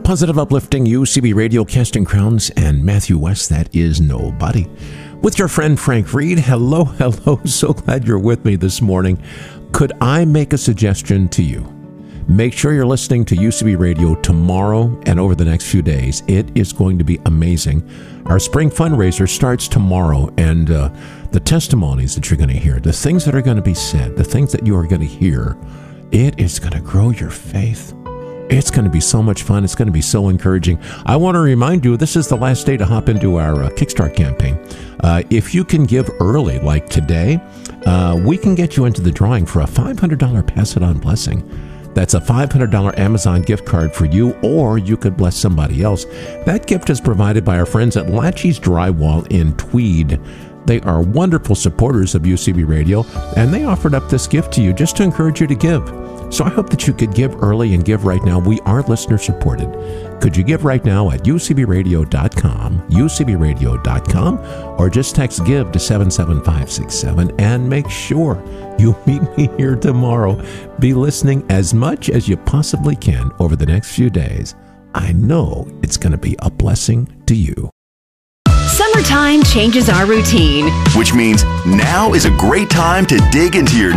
Positive, uplifting UCB Radio, Casting Crowns, and Matthew West, that is Nobody. With your friend Frank Reed. Hello, hello. So glad you're with me this morning. Could I make a suggestion to you? Make sure you're listening to UCB Radio tomorrow and over the next few days. It is going to be amazing. Our spring fundraiser starts tomorrow, and the testimonies that you're going to hear, the things that are going to be said, the things that you are going to hear, it is going to grow your faith. It's going to be so much fun. It's going to be so encouraging. I want to remind you, this is the last day to hop into our Kickstart campaign. If you can give early, like today, we can get you into the drawing for a $500 Pass It On blessing. That's a $500 Amazon gift card for you, or you could bless somebody else. That gift is provided by our friends at Latchy's Drywall in Tweed. They are wonderful supporters of UCB Radio, and they offered up this gift to you just to encourage you to give. So I hope that you could give early and give right now. We are listener supported. Could you give right now at ucbradio.com, ucbradio.com, or just text GIVE to 77567 and make sure you meet me here tomorrow. Be listening as much as you possibly can over the next few days. I know it's going to be a blessing to you. Summertime changes our routine, which means now is a great time to dig into your